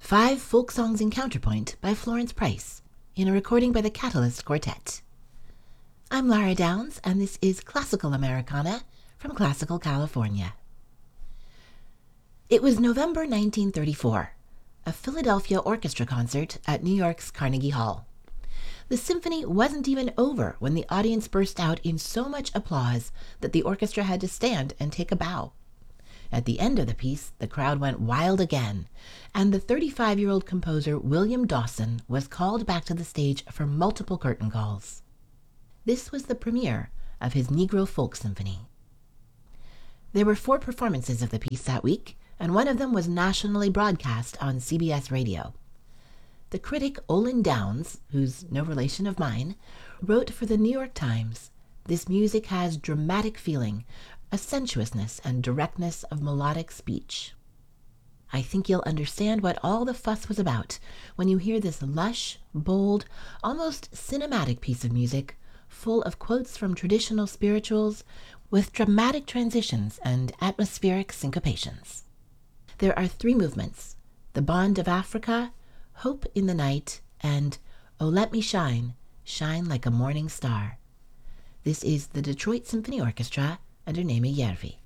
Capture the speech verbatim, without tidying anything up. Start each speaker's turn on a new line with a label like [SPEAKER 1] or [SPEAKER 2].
[SPEAKER 1] Five Folk Songs in Counterpoint by Florence Price, in a recording by the Catalyst Quartet. I'm Lara Downs, and this is Classical Americana from Classical California. It was November nineteen thirty-four, a Philadelphia orchestra concert at New York's Carnegie Hall. The symphony wasn't even over when the audience burst out in so much applause that the orchestra had to stand and take a bow. At the end of the piece, the crowd went wild again, and the thirty-five-year-old composer William Dawson was called back to the stage for multiple curtain calls. This was the premiere of his Negro Folk Symphony. There were four performances of the piece that week, and one of them was nationally broadcast on C B S Radio. The critic Olin Downs, who's no relation of mine, wrote for the New York Times, "This music has dramatic feeling, a sensuousness and directness of melodic speech. I think you'll understand what all the fuss was about when you hear this lush, bold, almost cinematic piece of music, full of quotes from traditional spirituals, with dramatic transitions and atmospheric syncopations. There are three movements: The Bond of Africa, Hope in the Night, and Oh Let Me Shine, Shine Like a Morning Star." This is the Detroit Symphony Orchestra under Naima Järvi.